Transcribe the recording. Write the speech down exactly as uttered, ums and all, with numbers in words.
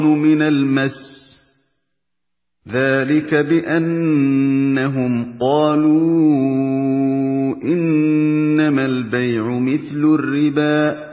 مِنَ الْمَسِّ ۚ ذَٰلِكَ بِأَنَّهُمْ قَالُوا إِنَّمَا الْبَيْعُ مِثْلُ الرِّبَا ۗ